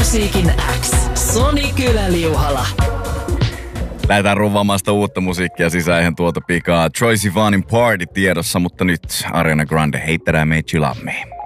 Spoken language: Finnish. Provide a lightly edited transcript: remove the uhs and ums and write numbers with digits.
Musiikin X. Soni Kylä-Liuhala. Lähdetään ruuvaamaan sitä uutta musiikkia sisään ihan tuota pikaa. Troye Sivanin Party tiedossa, mutta nyt Ariana Grande, Hate That I Made You Love Me.